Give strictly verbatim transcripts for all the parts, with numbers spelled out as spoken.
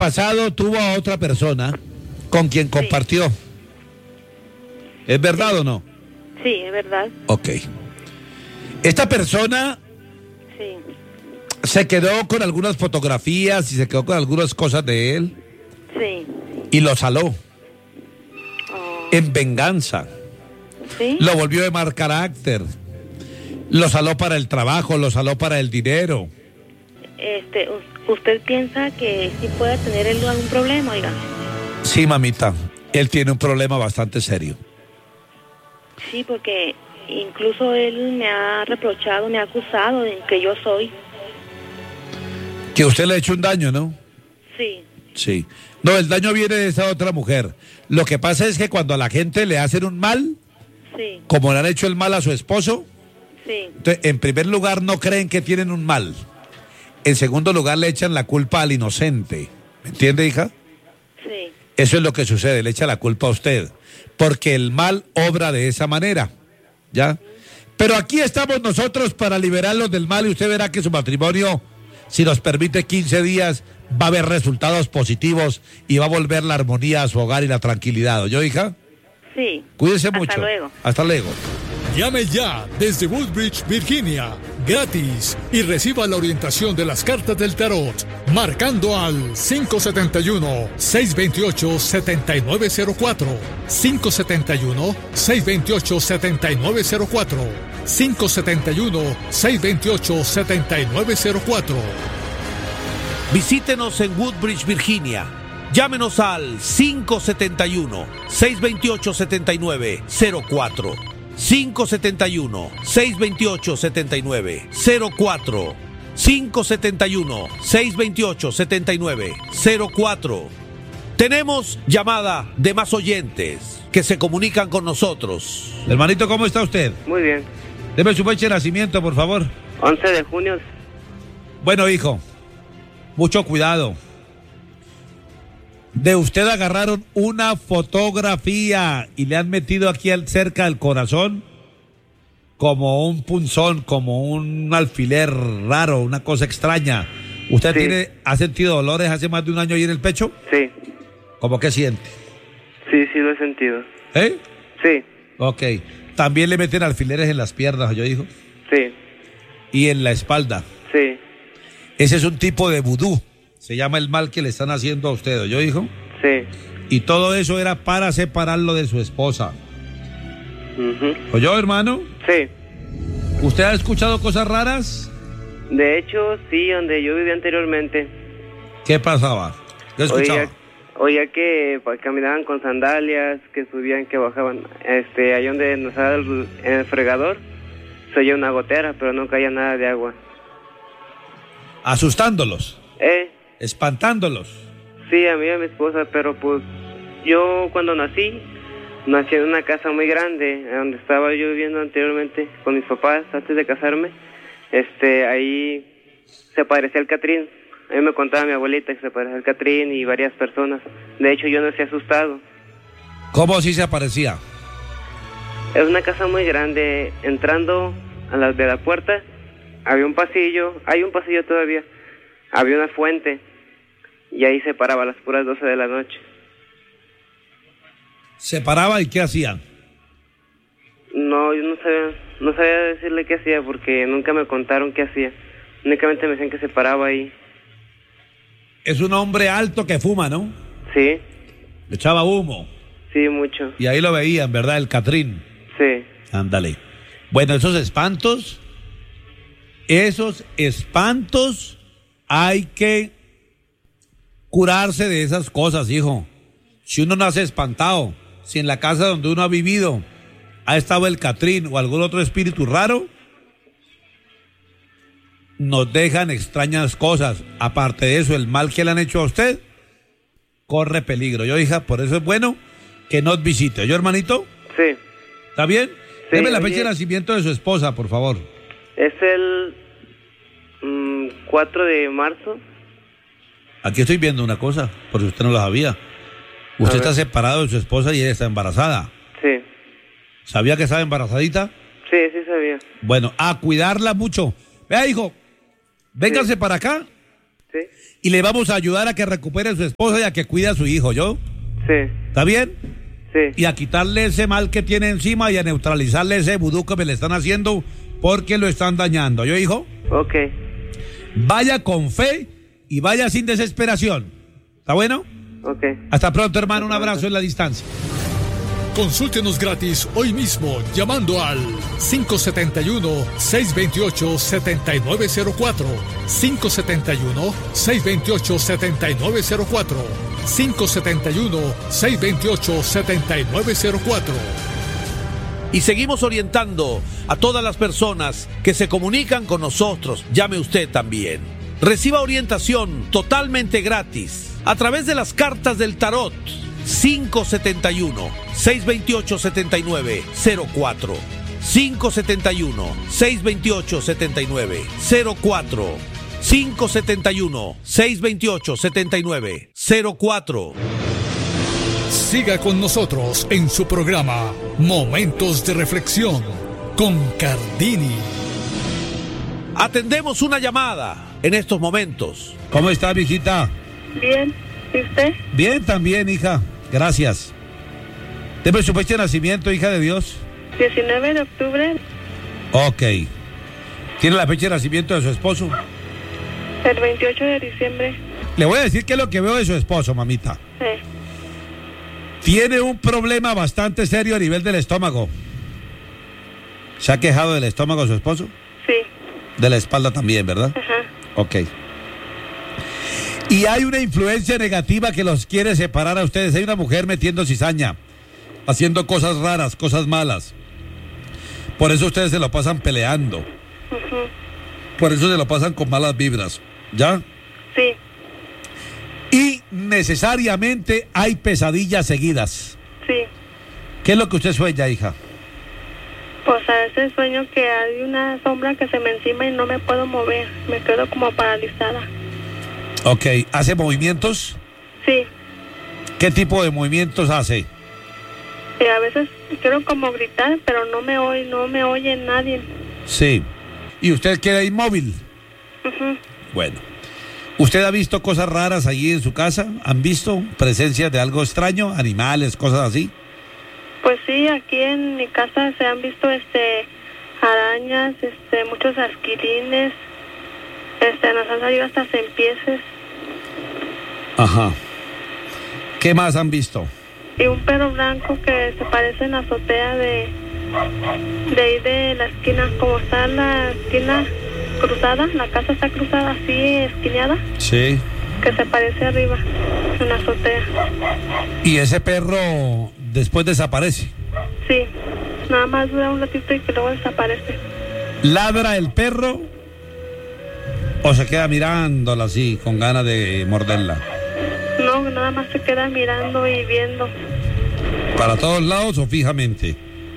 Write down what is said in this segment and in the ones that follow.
pasado tuvo a otra persona con quien compartió. Sí. ¿Es verdad sí. o no? Sí, es verdad. Ok. Esta persona sí. se quedó con algunas fotografías y se quedó con algunas cosas de él. Sí. Y lo saló. Oh. En venganza. Sí. Lo volvió de mal carácter. Lo saló para el trabajo, lo saló para el dinero. Este, ¿usted piensa que sí puede tener él algún problema, oiga? Sí, mamita. Él tiene un problema bastante serio. Sí, porque incluso él me ha reprochado, me ha acusado de que yo soy. Que usted le ha hecho un daño, ¿no? Sí. Sí. No, el daño viene de esa otra mujer. Lo que pasa es que cuando a la gente le hacen un mal, sí. como le han hecho el mal a su esposo, sí. entonces, en primer lugar no creen que tienen un mal. En segundo lugar le echan la culpa al inocente. ¿Me entiende, hija? Sí. Eso es lo que sucede, le echa la culpa a usted. Porque el mal obra de esa manera. ¿Ya? Pero aquí estamos nosotros para liberarlos del mal y usted verá que su matrimonio, si nos permite quince días, va a haber resultados positivos y va a volver la armonía a su hogar y la tranquilidad. ¿Oyó, hija? Sí. Cuídese Hasta mucho. Hasta luego. Hasta luego. Llame ya desde Woodbridge, Virginia, gratis, y reciba la orientación de las cartas del tarot, marcando al cinco siete uno, seis dos ocho, siete nueve cero cuatro, cinco siete uno, seis dos ocho, siete nueve cero cuatro, cinco siete uno, seis dos ocho, siete nueve cero cuatro. Visítenos en Woodbridge, Virginia. Llámenos al cinco siete uno, seis dos ocho, siete nueve cero cuatro. cinco siete uno, seis dos ocho, siete nueve cero cuatro. cinco siete uno, seis dos ocho, siete nueve cero cuatro. Tenemos llamada de más oyentes que se comunican con nosotros. Hermanito, ¿cómo está usted? Muy bien. Deme su fecha de nacimiento, por favor. once de junio. Bueno, hijo, mucho cuidado. De usted agarraron una fotografía y le han metido aquí al, cerca del corazón como un punzón, como un alfiler raro, una cosa extraña. ¿Usted sí. tiene, ha sentido dolores hace más de un año ahí en el pecho? Sí. ¿Cómo que siente? Sí, sí lo he sentido. ¿Eh? Sí. Ok. ¿También le meten alfileres en las piernas, yo digo? Sí. ¿Y en la espalda? Sí. Ese es un tipo de vudú. Se llama el mal que le están haciendo a usted, ¿yo hijo? Sí. Y todo eso era para separarlo de su esposa. Uh-huh. ¿Oyó, hermano? Sí. ¿Usted ha escuchado cosas raras? De hecho, sí, donde yo vivía anteriormente. ¿Qué pasaba? ¿Qué escuchaba? Oía, oía que pues, caminaban con sandalias, que subían, que bajaban. Este, ahí donde nos da el, en el fregador, se oía una gotera, pero no caía nada de agua. ¿Asustándolos? ¿Eh? ¿Espantándolos? Sí, a mí y a mi esposa, pero pues yo cuando nací, nací en una casa muy grande, donde estaba yo viviendo anteriormente con mis papás antes de casarme. Este, ahí se parecía al Catrín. A mí me contaba mi abuelita que se parecía al Catrín y varias personas. De hecho, yo no estoy asustado. ¿Cómo así se aparecía? Es una casa muy grande. Entrando a la de la puerta, había un pasillo, hay un pasillo todavía. Había una fuente y ahí se paraba a las puras doce de la noche. ¿Se paraba y qué hacían? No, yo no sabía, no sabía decirle qué hacía porque nunca me contaron qué hacía. Únicamente me decían que se paraba ahí. Es un hombre alto que fuma, ¿no? Sí. Le echaba humo. Sí, mucho. Y ahí lo veían, ¿verdad? El Catrín. Sí. Ándale. Bueno, esos espantos, esos espantos... Hay que curarse de esas cosas, hijo. Si uno nace espantado, si en la casa donde uno ha vivido ha estado el Catrín o algún otro espíritu raro, nos dejan extrañas cosas. Aparte de eso, el mal que le han hecho a usted corre peligro. Yo, hija, por eso es bueno que nos visite. ¿Yo, hermanito? Sí. ¿Está bien? Sí, Deme la fecha oye. de nacimiento de su esposa, por favor. Es el mmm, cuatro de marzo. Aquí estoy viendo una cosa, porque usted no la sabía. Usted está separado de su esposa y ella está embarazada. Sí. ¿Sabía que estaba embarazadita? Sí, sí sabía. Bueno, a cuidarla mucho. Vea, hijo, véngase Sí. para acá. Sí. Sí. Y le vamos a ayudar a que recupere a su esposa y a que cuide a su hijo, ¿yo? Sí. ¿Está bien? Sí. Y a quitarle ese mal que tiene encima y a neutralizarle ese vudú que me le están haciendo porque lo están dañando, ¿yo, hijo? Ok. Vaya con fe y vaya sin desesperación. ¿Está bueno? Ok. Hasta pronto, hermano. Un abrazo en la distancia. Consúltenos gratis hoy mismo llamando al cinco siete uno, seis dos ocho, siete nueve cero cuatro, cinco siete uno, seis dos ocho, siete nueve cero cuatro, cinco siete uno, seis dos ocho, siete nueve cero cuatro. Y seguimos orientando a todas las personas que se comunican con nosotros. Llame usted también. Reciba orientación totalmente gratis a través de las cartas del tarot. cinco siete uno, seis dos ocho, siete nueve cero cuatro, cinco siete uno, seis dos ocho, siete nueve cero cuatro, cinco siete uno, seis dos ocho, siete nueve cero cuatro. Siga con nosotros en su programa Momentos de Reflexión con Cardini. Atendemos una llamada en estos momentos. ¿Cómo está, mijita? Bien. ¿Y usted? Bien, también, hija. Gracias. Deme su fecha de nacimiento, hija de Dios. diecinueve de octubre. Ok. ¿Tiene la fecha de nacimiento de su esposo? El veintiocho de diciembre. Le voy a decir qué es lo que veo de su esposo, mamita. Sí. Tiene un problema bastante serio a nivel del estómago. ¿Se ha quejado del estómago su esposo? Sí. De la espalda también, ¿verdad? Ajá. Ok. Y hay una influencia negativa que los quiere separar a ustedes. Hay una mujer metiendo cizaña, haciendo cosas raras, cosas malas. Por eso ustedes se lo pasan peleando. Uh-huh. Por eso se lo pasan con malas vibras. ¿Ya? Sí. Y necesariamente hay pesadillas seguidas. Sí. ¿Qué es lo que usted sueña, hija? Pues a veces sueño que hay una sombra que se me encima y no me puedo mover. Me quedo como paralizada. Ok. ¿Hace movimientos? Sí. ¿Qué tipo de movimientos hace? Y a veces quiero como gritar, pero no me oye, no me oye nadie. Sí. ¿Y usted queda inmóvil? Uh-huh. Bueno. ¿Usted ha visto cosas raras allí en su casa? ¿Han visto presencias de algo extraño? ¿Animales, cosas así? Pues sí, aquí en mi casa se han visto este arañas, este muchos asquilines, este nos han salido hasta cempieses. Ajá. ¿Qué más han visto? Y un perro blanco que se parece en la azotea de de ahí de la esquina, como está la esquina cruzada, la casa está cruzada así, esquineada. Sí. Que se parece arriba, en la azotea. ¿Y ese perro después desaparece? Sí, nada más dura un ratito y que luego desaparece. ¿Ladra el perro o se queda mirándola así, con ganas de morderla? No, nada más se queda mirando y viendo. ¿Para todos lados o fijamente?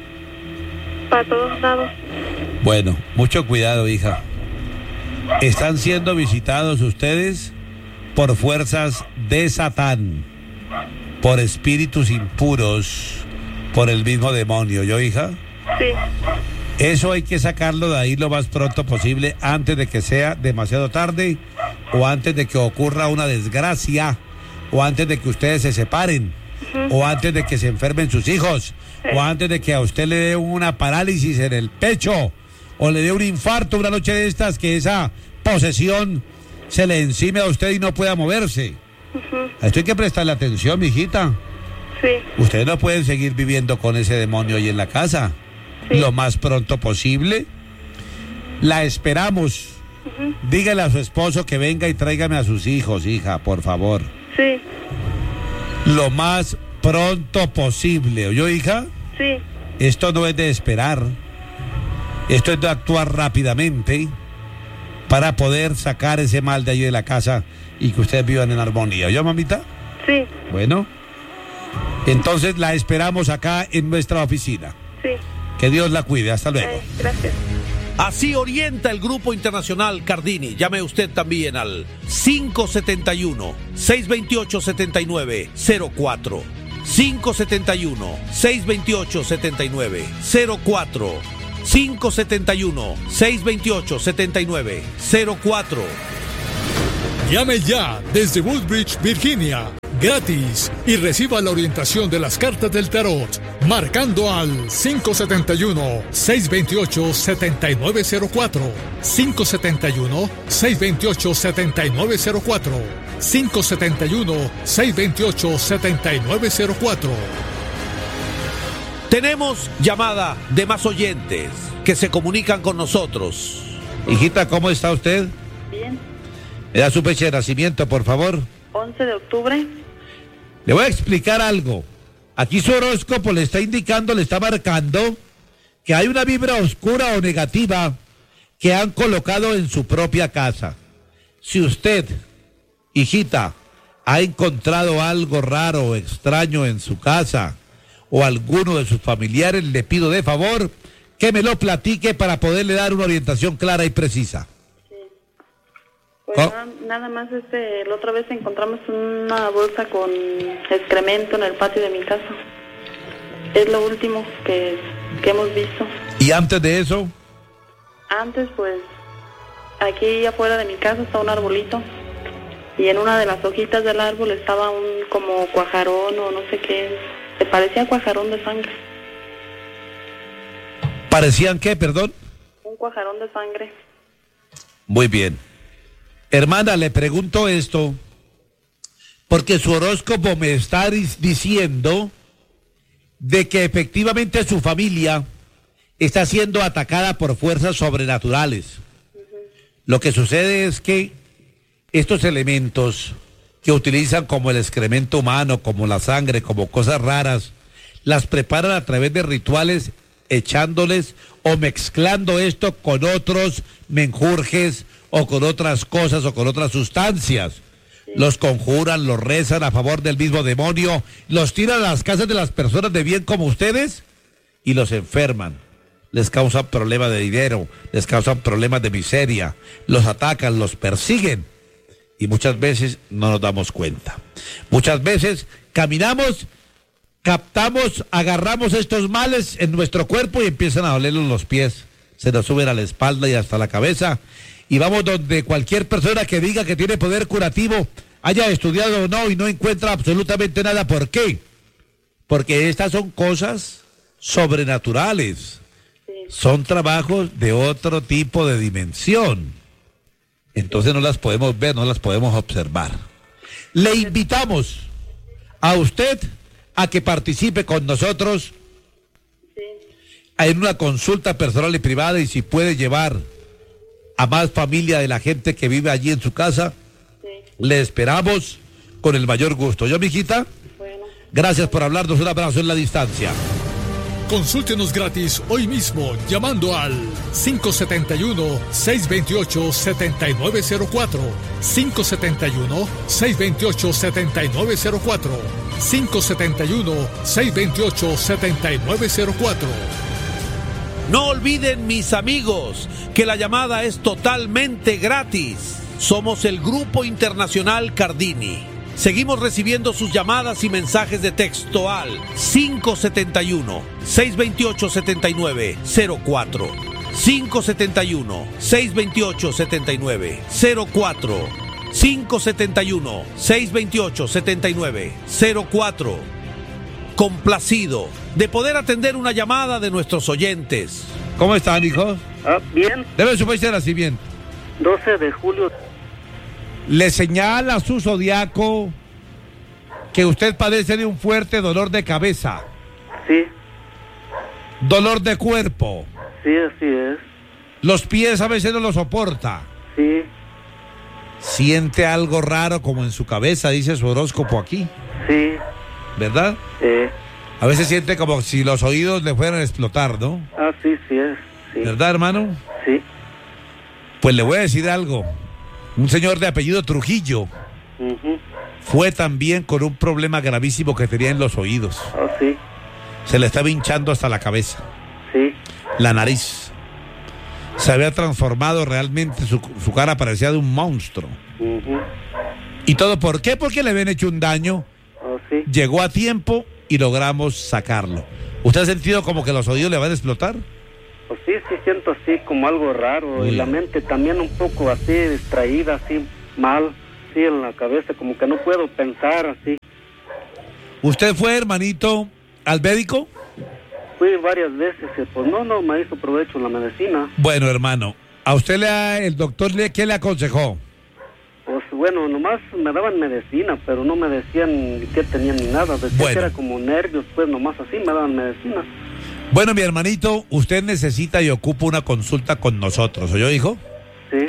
Para todos lados. Bueno, mucho cuidado, hija. Están siendo visitados ustedes por fuerzas de Satán, por espíritus impuros, por el mismo demonio, ¿yo, hija? Sí. Eso hay que sacarlo de ahí lo más pronto posible, antes de que sea demasiado tarde, o antes de que ocurra una desgracia, o antes de que ustedes se separen, uh-huh. o antes de que se enfermen sus hijos, sí. o antes de que a usted le dé una parálisis en el pecho, o le dé un infarto una noche de estas, que esa posesión se le encime a usted y no pueda moverse. Uh-huh. A esto hay que prestarle atención, mijita. Sí. Ustedes no pueden seguir viviendo con ese demonio ahí en la casa. Sí. Lo más pronto posible. La esperamos. Uh-huh. Dígale a su esposo que venga y tráigame a sus hijos, hija, por favor. Sí. Lo más pronto posible. ¿Oyó, hija? Sí. Esto no es de esperar. Esto es de actuar rápidamente para poder sacar ese mal de ahí de la casa y que ustedes vivan en armonía. ¿Oyó, mamita? Sí. Bueno, entonces la esperamos acá en nuestra oficina. Sí. Que Dios la cuide. Hasta luego. Ay, gracias. Así orienta el Grupo Internacional Cardini. Llame usted también al cinco siete uno, seis dos ocho, siete nueve cero cuatro, cinco siete uno, seis dos ocho, siete nueve cero cuatro, cinco siete uno, seis dos ocho, siete nueve cero cuatro. Llame ya desde Woodbridge, Virginia, gratis, y reciba la orientación de las cartas del tarot, marcando al cinco siete uno, seis dos ocho, siete nueve cero cuatro, cinco siete uno, seis dos ocho, siete nueve cero cuatro, cinco siete uno, seis dos ocho, siete nueve cero cuatro. Tenemos llamada de más oyentes que se comunican con nosotros. Hijita, ¿cómo está usted? Bien. ¿Me da su fecha de nacimiento, por favor? once de octubre. Le voy a explicar algo. Aquí su horóscopo le está indicando, le está marcando que hay una vibra oscura o negativa que han colocado en su propia casa. Si usted, hijita, ha encontrado algo raro o extraño en su casa o alguno de sus familiares, le pido de favor que me lo platique para poderle dar una orientación clara y precisa. Pues Oh. nada, nada más, este, la otra vez encontramos una bolsa con excremento en el patio de mi casa. Es lo último que, que hemos visto. ¿Y antes de eso? Antes, pues, aquí afuera de mi casa está un arbolito. Y en una de las hojitas del árbol estaba un como cuajarón o no sé qué. Se parecía a cuajarón de sangre. ¿Parecían qué, perdón? Un cuajarón de sangre. Muy bien. Hermana, le pregunto esto porque su horóscopo me está diciendo de que efectivamente su familia está siendo atacada por fuerzas sobrenaturales. Uh-huh. Lo que sucede es que estos elementos que utilizan como el excremento humano, como la sangre, como cosas raras, las preparan a través de rituales echándoles o mezclando esto con otros menjurjes o con otras cosas o con otras sustancias. Sí. Los conjuran, los rezan a favor del mismo demonio, los tiran a las casas de las personas de bien como ustedes y los enferman. Les causan problemas de dinero, les causan problemas de miseria, los atacan, los persiguen y muchas veces no nos damos cuenta. Muchas veces caminamos, captamos, agarramos estos males en nuestro cuerpo y empiezan a dolernos los pies, se nos suben a la espalda y hasta la cabeza. Y vamos donde cualquier persona que diga que tiene poder curativo, haya estudiado o no y no encuentra absolutamente nada. ¿Por qué? Porque estas son cosas sobrenaturales. Sí. Son trabajos de otro tipo de dimensión. Entonces no las podemos ver, no las podemos observar. Le invitamos a usted a que participe con nosotros sí. en una consulta personal y privada, y si puede llevar a más familia de la gente que vive allí en su casa, sí. le esperamos con el mayor gusto. ¿Yo, mijita? Bueno. Gracias por hablarnos, un abrazo en la distancia. Consúltenos gratis hoy mismo llamando al cinco siete uno, seis dos ocho, siete nueve cero cuatro, cinco siete uno, seis dos ocho, siete nueve cero cuatro, cinco siete uno, seis dos ocho, siete nueve cero cuatro. No olviden, mis amigos, que la llamada es totalmente gratis. Somos el Grupo Internacional Cardini. Seguimos recibiendo sus llamadas y mensajes de texto al cinco siete uno, seis dos ocho, siete nueve cero cuatro, cinco siete uno, seis dos ocho, siete nueve cero cuatro, cinco siete uno, seis dos ocho, siete nueve cero cuatro. Complacido de poder atender una llamada de nuestros oyentes. ¿Cómo están, hijos? Ah, bien. Debe su fecha de nacimiento. doce de julio. Le señala su zodiaco que usted padece de un fuerte dolor de cabeza. Sí. Dolor de cuerpo. Sí, así es. Los pies a veces no lo soporta. Sí. Siente algo raro como en su cabeza, dice su horóscopo aquí. Sí. ¿Verdad? Sí. A veces siente como si los oídos le fueran a explotar, ¿no? Ah, sí, sí es. Sí. ¿Verdad, hermano? Sí. Pues le voy a decir algo. Un señor de apellido Trujillo uh-huh. fue también con un problema gravísimo que tenía en los oídos. Ah, sí. Se le estaba hinchando hasta la cabeza. Sí. La nariz. Se había transformado realmente, su, su cara parecía de un monstruo. Uh-huh. ¿Y todo por qué? Porque le habían hecho un daño. Oh, sí. Llegó a tiempo y logramos sacarlo. ¿Usted ha sentido como que los oídos le van a explotar? Pues sí, sí siento así como algo raro. Uy. Y la mente también un poco así distraída, así mal, sí, en la cabeza, como que no puedo pensar así. ¿Usted fue, hermanito, al médico? Fui varias veces, y pues no, no me hizo provecho la medicina. Bueno, hermano, ¿a usted le ha, el doctor le, qué le aconsejó? Pues bueno, nomás me daban medicina, pero no me decían qué tenían ni nada. Decían bueno. que era como nervios, pues nomás así me daban medicina. Bueno, mi hermanito, usted necesita y ocupa una consulta con nosotros, ¿oyó, hijo? Sí.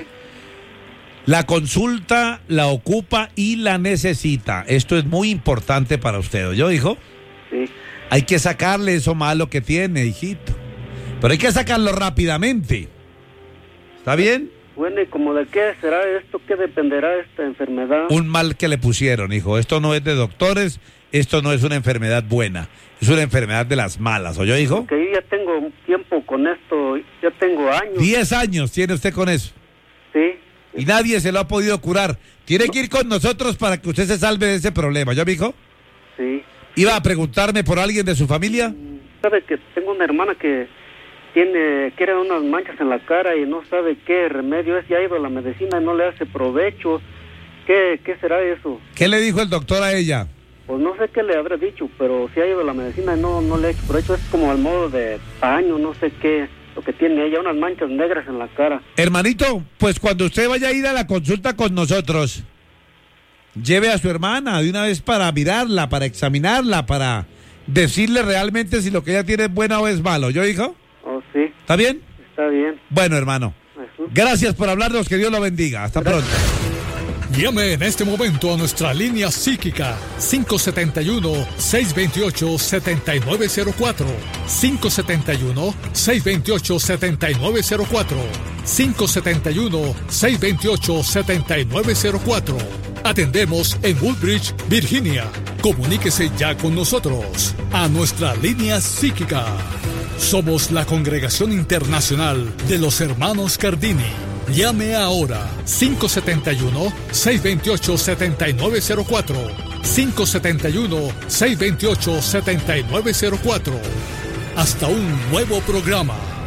La consulta la ocupa y la necesita. Esto es muy importante para usted, ¿oyó, hijo? Sí. Hay que sacarle eso malo que tiene, hijito. Pero hay que sacarlo rápidamente. ¿Está bien? Bueno, ¿y como de qué será esto? ¿Qué dependerá esta enfermedad? Un mal que le pusieron, hijo. Esto no es de doctores, esto no es una enfermedad buena. Es una enfermedad de las malas, ¿oyó, hijo? Que yo ya tengo un tiempo con esto, ya tengo años. Diez años tiene usted con eso. Sí. Y nadie se lo ha podido curar. Tiene que ir con nosotros para que usted se salve de ese problema, ¿yo, mijo? Sí. ¿Iba a preguntarme por alguien de su familia? Sabe que tengo una hermana que tiene, quiere unas manchas en la cara y no sabe qué remedio es. Ya ha ido a la medicina y no le hace provecho. ¿Qué, qué será eso? ¿Qué le dijo el doctor a ella? Pues no sé qué le habrá dicho, pero si ha ido a la medicina y no, no le ha hecho provecho. Es como al modo de paño, no sé qué, lo que tiene ella, unas manchas negras en la cara. Hermanito, pues cuando usted vaya a ir a la consulta con nosotros, lleve a su hermana de una vez para mirarla, para examinarla, para decirle realmente si lo que ella tiene es bueno o es malo. ¿Yo, hijo? Oh, sí. ¿Está bien? Está bien. Bueno, hermano. Jesús. Gracias por hablarnos, que Dios lo bendiga. Hasta pronto. Llame en este momento a nuestra línea psíquica cinco siete uno, seis dos ocho, siete nueve cero cuatro, cinco siete uno, seis dos ocho, siete nueve cero cuatro, cinco siete uno, seis dos ocho, siete nueve cero cuatro. Atendemos en Woodbridge, Virginia. Comuníquese ya con nosotros a nuestra línea psíquica. Somos la Congregación Internacional de los Hermanos Cardini. Llame ahora cinco siete uno, seis dos ocho, siete nueve cero cuatro, cinco siete uno, seis dos ocho, siete nueve cero cuatro. Hasta un nuevo programa.